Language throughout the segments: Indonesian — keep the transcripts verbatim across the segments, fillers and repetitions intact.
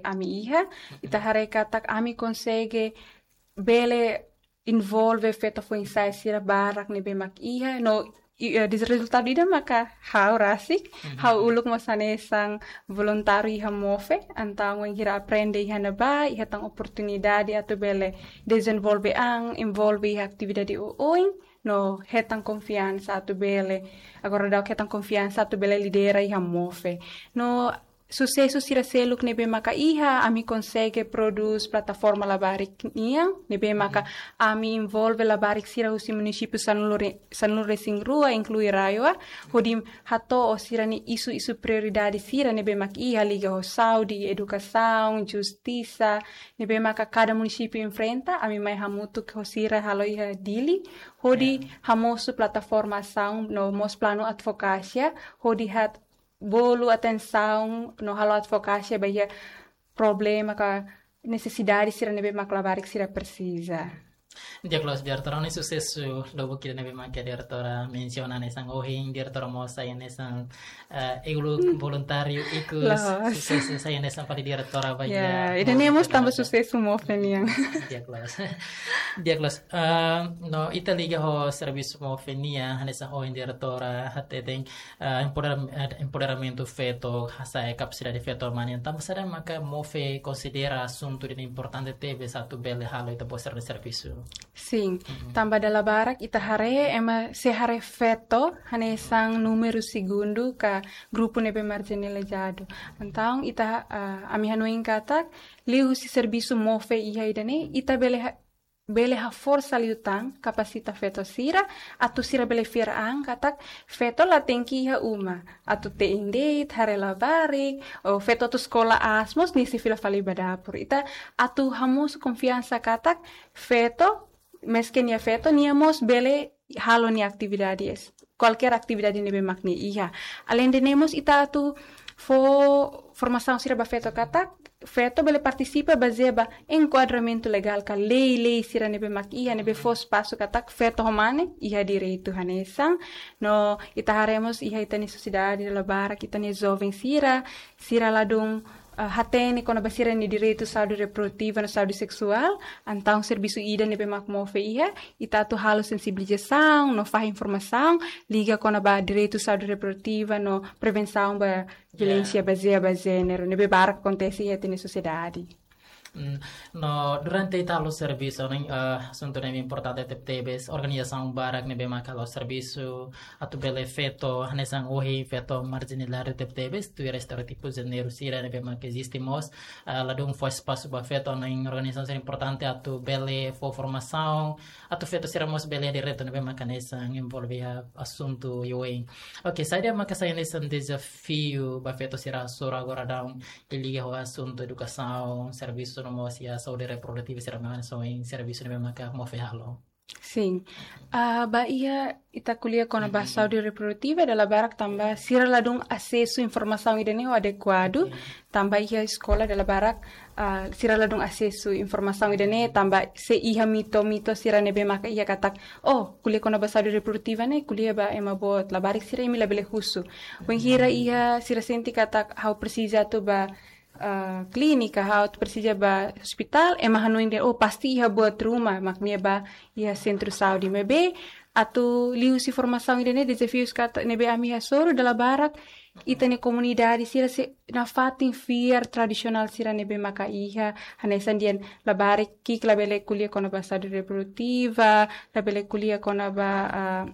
ami iha, ita hare katak ami consegue bele involve feto foi insai sira barak nebe mak iha, no uh, dis resultado ida maka hau rasik, mm-hmm. hau uluk masane sang voluntari iha move, antang weng hira aprende iha na ba, iha tang oportunidade atu bele desenvolve ang, involve iha aktividade uoing, no hetang confiança atu bele, agora dau hetang confiança atu bele lidera iha move. No sucesso sira seluk nebe maka iha, ami consegue produz plataforma labarik niang, nebe maka ami involve labarik sira usi município Sanlure, Sanlure Singrua, inclui Raioa, hodim hato o sira ni isu-isu prioridade sira nebe maka iha, liga ho saudi, educação, justiça, nebe maka cada município enfrenta, ami mai hamutuk ho sira halo iha dili, hodi yeah. hamosu plataforma ação no mos plano advocacia, hodi hat bolu atenção no halo advocacia bahia problema ka necessidade sira nebe maklabarik sira precisa. Dia close diretora ni sucesso logo que nebe mak diretora menciona nesang ohing diretora mo saya nesang egulu voluntário ikus sucesso saya nesang pada diretora bahia. Ya, ida nemos tambah sucesso mo feniang. Dia close. Dia close. No ita liga ho serviço mo fenia nesang ohing diretora hate deng empoderamento feto hasa capacitade feto mani tambah sada maka mo fe considera assunto de importante teve satu bele halo ita poster de serviço. Sim, mm-hmm. tambah dala barak ita hare ema se hare feto hanesang número segundo ka grupo nebe marginalizado. Então ita uh, ami hanuing katak liu si serviço mofe iha idane ita bele ha, bele ha força liutang kapasita feto sira atu sira bele fira ang katak feto la tenki iha uma atu te indeit hare la barik o feto tu sekolah asmos ni si fila fali badapur ita atu hamus confiança katak feto mesken ya feto niamos bele halo ni actividades qualquer actividade nebe makni iha além de nemos ita atu fo formação sira ba feto katak feto bele participa baseada enquadramento legal ka lei lei sira nebe mak iha nebe fo espaço katak feto homane iha direito hanesang no ita haremos iha ita ni sociedade la bara kita ni jovem sira sira ladung Uh, hatene kona basira ni direito saúde reprodutiva no saúde sexual então serviço ida nebe mak move iha ita tu halo sensibilização no faz informação liga kona ba direito saúde reprodutiva no prevenção ba violência yeah. baseada gênero nebe bar acontece iha na sociedade. Mm, no durante italo serviço nem uh, assunto nem importante te tebes organização barak nebe makalo serviço atu bele feto hanesang ohi feto marginalidade te tebes tu restaurativo janeiro sira nebe mak existimos uh, ladung fo espaço ba feto nem organização importante atu bele fo formação atu feto sira mos bele direto nebe mak hanesang envolve assunto yoing. Okay, saya maka saya nesang desafio ba feto sira sora agora down que liga o assunto educação serviço no sia saúde reprodutiva será mais só em serviço de maka mo halo. Sim. Uh, ba ia ita kuliah kona ba saúde reprodutiva dela barak tambah sira ladung acesso informação idene o adequado tambah ia escola dela barak uh, sira ladung acesso informação idene tambah se iha mito mito sira nebe maka ia katak oh kuliah kona ba saúde reprodutiva ne kuliah ba ema bot la barik sira imi labele husu wen hira ia sira senti katak how precisa tu ba Uh, clínica, how precisa ba hospital, ema hanuin de oh pasti iha buat rumah, maknya ba iha centro saúde mebe, atu liu si formação idene desafios kata nebe ami hasoro dala barak, ita ne comunidade sira se na fatin fiar tradisional sira nebe maka iha, hanesan dian la barik kik la bele kuliah kona ba saúde reprodutiva, la bele kuliah kona ba uh,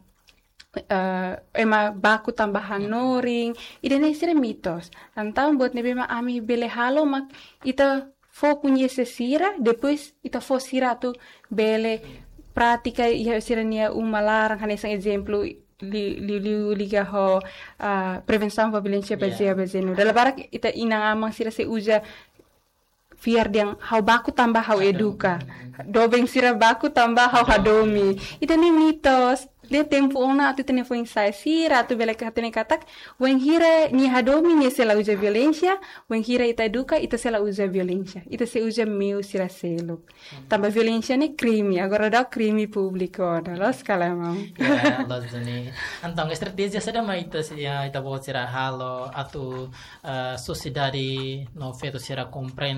Uh, ema baku tambahan noring idene sira mitos então buat nebe ma ami bele halo mak ita fo conhece sira depois ita fo sira tu bele prática ia sira nia uma larang hanesang exemplo li li li liga ho uh, prevenção da violência baseada yeah. Dalam barak ita inang amang sira se uja fiar diang hau baku tambah hau eduka dobeng sira baku tambah hau hadomi ita ni mitos de tempo ona atu tene foi ensaio sira atu bela ka tene katak wen hira ni hadomi ni sela usa violência wen hira ita educa ita sela usa violência ita se usa meu sira selo tambah violência ni crime agora dá crime público ora los kalamam ya los ni antang estratégia sada mai ita ya ita bo sira halo atu sociedade no feto sira compreende